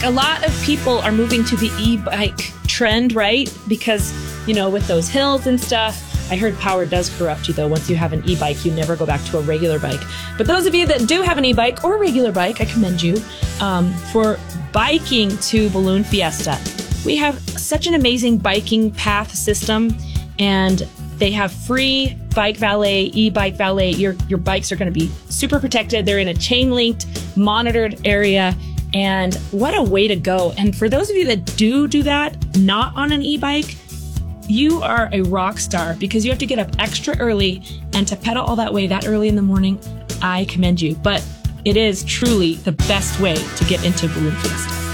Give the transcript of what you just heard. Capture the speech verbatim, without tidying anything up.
A lot of people are moving to the e-bike trend, right? Because, you know, with those hills and stuff. I heard power does corrupt you, though. Once you have an e-bike, you never go back to a regular bike. But those of you that do have an e-bike or a regular bike, I commend you um, for biking to Balloon Fiesta. We have such an amazing biking path system, and they have free bike valet, e-bike valet. Your, your bikes are going to be super protected. They're in a chain-linked, monitored area. And what a way to go. And for those of you that do do that, not on an e-bike, you are a rock star, because you have to get up extra early, and to pedal all that way that early in the morning, I commend you. But it is truly the best way to get into Balloon Fiesta.